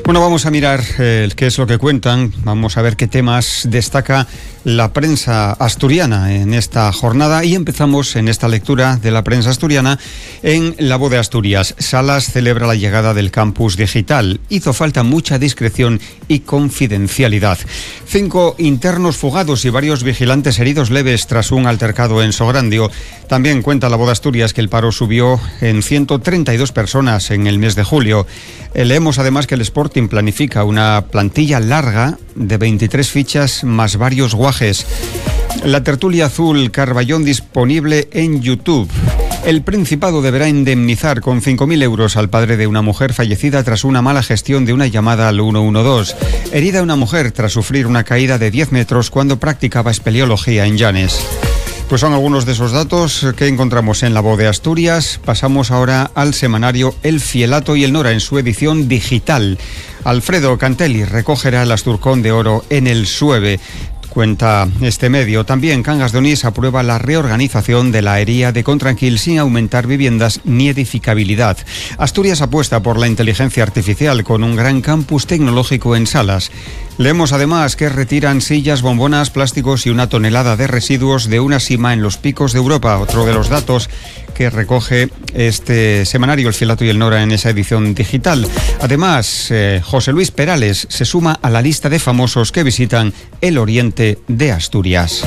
Bueno, vamos a mirar qué es lo que cuentan, vamos a ver qué temas destaca la prensa asturiana en esta jornada y empezamos en esta lectura de la prensa asturiana en La Voz de Asturias. Salas celebra la llegada del campus digital. Hizo falta mucha discreción y confidencialidad. 5 internos fugados y varios vigilantes heridos leves tras un altercado en Sograndio. También cuenta La Voz de Asturias que el paro subió en 132 personas en el mes de julio. Leemos además que el Sporting planifica una plantilla larga de 23 fichas más varios guajes. La tertulia azul Carballón disponible en YouTube. El Principado deberá indemnizar con 5.000 euros al padre de una mujer fallecida tras una mala gestión de una llamada al 112. Herida una mujer tras sufrir una caída de 10 metros cuando practicaba espeleología en Llanes. Pues son algunos de esos datos que encontramos en La Voz de Asturias. Pasamos ahora al semanario El Fielato y el Nora en su edición digital. Alfredo Cantelli recogerá el Asturcón de Oro en el Sueve. Cuenta este medio. También Cangas de Onís aprueba la reorganización de la Hería de Contranquil sin aumentar viviendas ni edificabilidad. Asturias apuesta por la inteligencia artificial con un gran campus tecnológico en Salas. Leemos además que retiran sillas, bombonas, plásticos y 1 tonelada de residuos de una sima en los picos de Europa. Otro de los datos que recoge este semanario El Fielato y el Nora en esa edición digital. Además, José Luis Perales se suma a la lista de famosos que visitan el oriente de Asturias.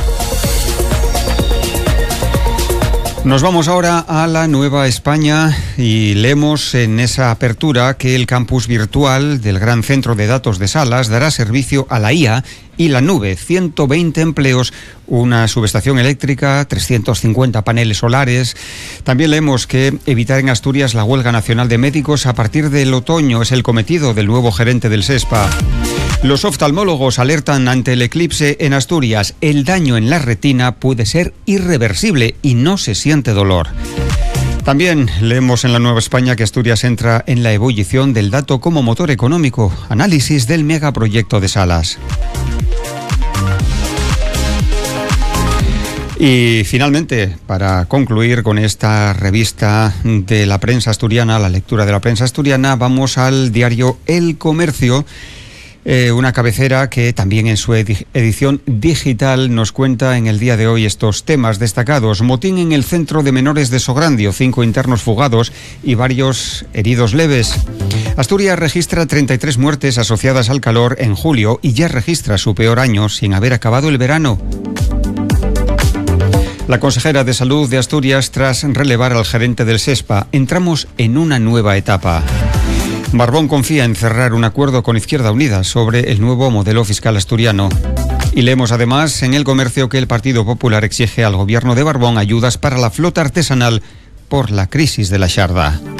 Nos vamos ahora a la Nueva España y leemos en esa apertura que el campus virtual del Gran Centro de Datos de Salas dará servicio a la IA y la nube, 120 empleos, una subestación eléctrica, 350 paneles solares. También leemos que evitar en Asturias la huelga nacional de médicos a partir del otoño es el cometido del nuevo gerente del SESPA. Los oftalmólogos alertan ante el eclipse en Asturias. El daño en la retina puede ser irreversible y no se siente dolor. También leemos en la Nueva España que Asturias entra en la ebullición del dato como motor económico. Análisis del megaproyecto de Salas. Y finalmente, para concluir con esta revista de la prensa asturiana, la lectura de la prensa asturiana, vamos al diario El Comercio. Una cabecera que también en su edición digital nos cuenta en el día de hoy estos temas destacados. Motín en el centro de menores de Sograndio, 5 internos fugados y varios heridos leves. Asturias registra 33 muertes asociadas al calor en julio y ya registra su peor año sin haber acabado el verano. La consejera de Salud de Asturias tras relevar al gerente del SESPA. Entramos en una nueva etapa. Barbón confía en cerrar un acuerdo con Izquierda Unida sobre el nuevo modelo fiscal asturiano. Y leemos además en El Comercio que el Partido Popular exige al gobierno de Barbón ayudas para la flota artesanal por la crisis de la Xarda.